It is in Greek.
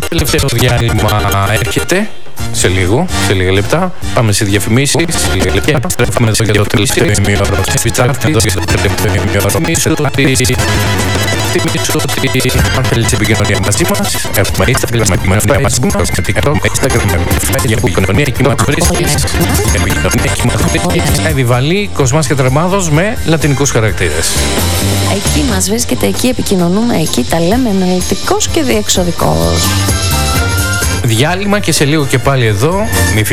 τελευταίο διάλειμμα έρχεται σε λίγα λεπτά. Πάμε σε διαφημίσεις, σε λίγα λεπτά. Επιστρέφουμε εδώ για το τελευταίο ημίωρο. Θυμίσω ότι αν θέλεις επικοινωνία μαζί μας, έχουμε Instagram, επικοινωνία μαζί μας, για επικοινωνία εκεί μας βρίσκεις. Επικοινωνία εκεί μας βρίσκεις. Επιβαλή Κοσμάς και Τρεμάδος με λατινικούς χαρακτήρες. Εκεί μας βρίσκεται, εκεί επικοινωνούμε, εκεί τα λέμε αναλυτικός και διεξοδικός. Διάλειμμα και σε λίγο και πάλι εδώ.